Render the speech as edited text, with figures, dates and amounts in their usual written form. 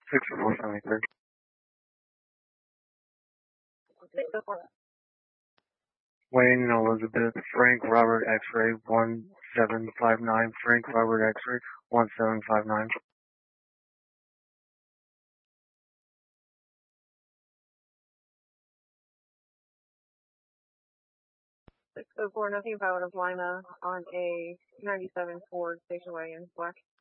6473. Wayne Elizabeth, Frank Robert X-ray 1759, Frank Robert X-ray 1759. 604, nothing about of Lima on a 97 Ford station wagon, black.